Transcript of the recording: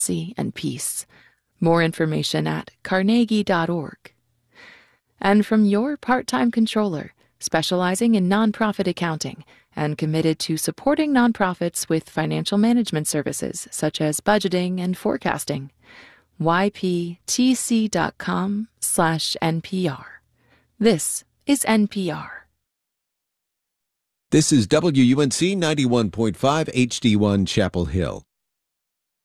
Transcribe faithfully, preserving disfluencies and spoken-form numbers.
and peace. More information at carnegie dot org. And from your part-time controller, specializing in nonprofit accounting and committed to supporting nonprofits with financial management services such as budgeting and forecasting, y p t c dot com slash N P R. This is N P R. This is W U N C ninety-one point five H D one Chapel Hill.